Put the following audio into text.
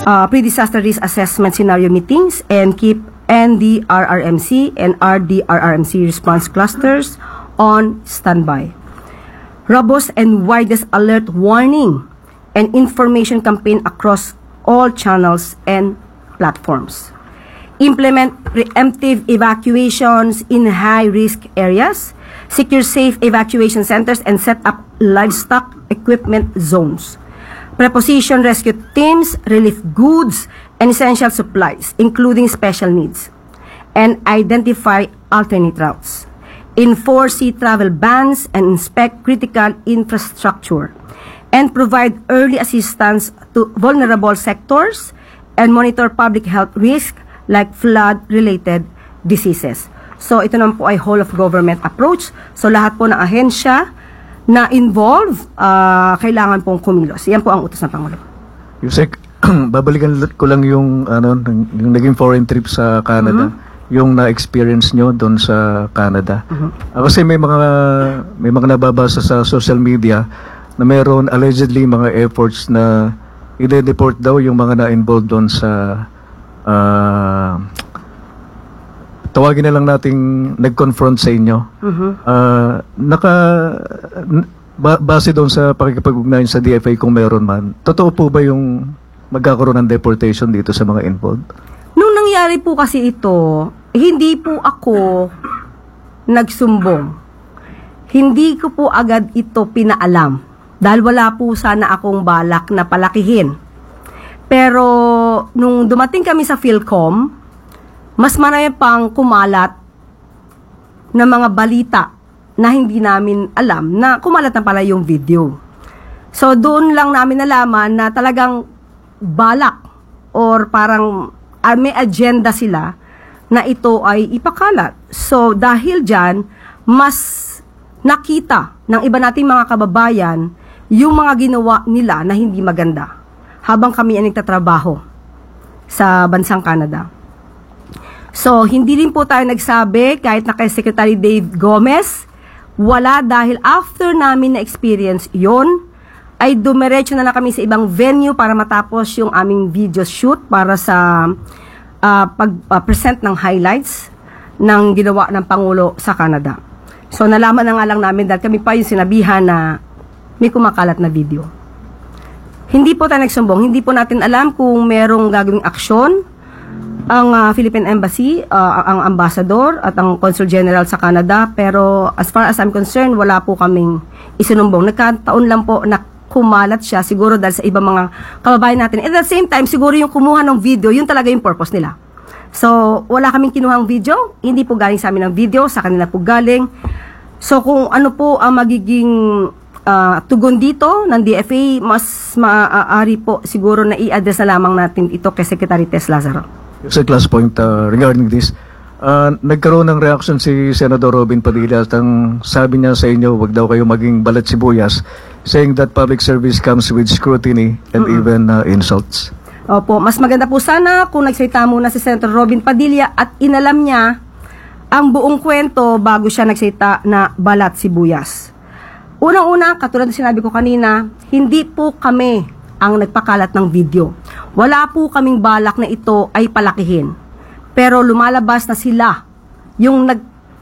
pre-disaster risk assessment scenario meetings and keep NDRRMC and RDRRMC response clusters on standby. Robust and widest alert warning and information campaign across all channels and platforms. Implement preemptive evacuations in high-risk areas, secure safe evacuation centers, and set up livestock equipment zones. Preposition rescue teams, relief goods, and essential supplies, including special needs. And identify alternate routes. Enforce sea travel bans and inspect critical infrastructure. And provide early assistance to vulnerable sectors and monitor public health risk like flood-related diseases. So ito naman po ay whole of government approach. So lahat po ng ahensya na involve, kailangan pong kumilos. Yan po ang utos ng Pangulo. Yusek, babalikan ko lang yung naging foreign trip sa Canada. Yung na-experience nyo doon sa Canada. Kasi may mga nababasa sa social media na mayroon allegedly mga efforts na i-deport daw yung mga na-involved doon sa tawagin na lang nating nag-confront sa inyo. Base doon sa pakikipag-ugnayan sa DFA kung meron man, totoo po ba yung magkakaroon ng deportation dito sa mga involved? Nung nangyari po kasi ito, hindi po ako nagsumbong. Hindi ko po agad ito pinaalam. Dahil wala po sana akong balak na palakihin. Pero nung dumating kami sa PhilCom, mas marami pang kumalat na mga balita na hindi namin alam na kumalat na pala yung video. So doon lang namin nalaman na talagang balak or parang may agenda sila na ito ay ipakalat. So dahil dyan, mas nakita ng iba nating mga kababayan yung mga ginawa nila na hindi maganda habang kami ay nagtatrabaho sa bansang Canada. So, hindi rin po tayo nagsabi kahit na kay Secretary Dave Gomez, wala dahil after namin na-experience yon ay dumiretso na kami sa ibang venue para matapos yung aming video shoot para sa pag-present ng highlights ng ginawa ng Pangulo sa Canada. So, nalaman na nga lang namin dahil kami pa yung sinabihan na may kumakalat na video. Hindi po tayo nagsumbong, hindi po natin alam kung merong gagawing aksyon ang Philippine Embassy, ang ambassador at ang Consul General sa Canada, pero as far as I'm concerned, wala po kaming isinumbong. Nagkataon lang po na kumalat siya, siguro dahil sa ibang mga kababayan natin. At the same time, siguro yung kumuha ng video, yun talaga yung purpose nila. So, wala kaming kinuhang video, hindi po galing sa amin ng video, sa kanila po galing. So, kung ano po ang magiging tugon dito ng DFA, mas maaari po siguro na i-address na lamang natin ito kay Secretary Tess Lazaro. Sa last point regarding this, nagkaroon ng reaction si Senator Robin Padilla at ang sabi niya sa inyo, wag daw kayo maging balat sibuyas, saying that public service comes with scrutiny and even insults. Opo, mas maganda po sana kung nagsalita muna si Senator Robin Padilla at inalam niya ang buong kwento bago siya nagsalita na balat sibuyas. Unang-una, katulad na sinabi ko kanina, hindi po kami ang nagpakalat ng video. Wala po kaming balak na ito ay palakihin. Pero lumalabas na sila yung